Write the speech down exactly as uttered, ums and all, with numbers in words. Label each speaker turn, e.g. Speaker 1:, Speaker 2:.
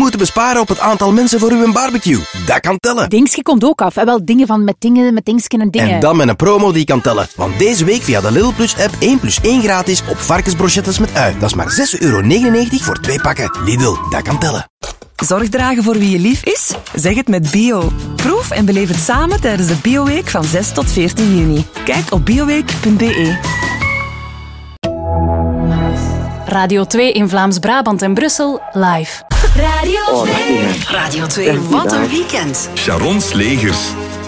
Speaker 1: moeten besparen op het aantal mensen voor uw barbecue. Dat kan tellen.
Speaker 2: Dingske komt ook af. En wel dingen van met dingen, met dingsken en dingen.
Speaker 1: En dan met een promo die kan tellen. Want deze week via de Lidl Plus app één plus één gratis op varkensbrochettes met ui. Dat is maar zes euro negenennegentig voor twee pakken. Lidl, dat kan tellen.
Speaker 3: Zorg dragen voor wie je lief is? Zeg het met Bio. Proef en beleef het samen tijdens de Bioweek van zes tot veertien juni. Kijk op bioweek punt b e.
Speaker 2: Radio twee in Vlaams-Brabant en Brussel live.
Speaker 4: Radio
Speaker 5: Oh,
Speaker 4: twee.
Speaker 5: dat is
Speaker 3: Radio twee, wat een weekend.
Speaker 6: Sharon's Legers.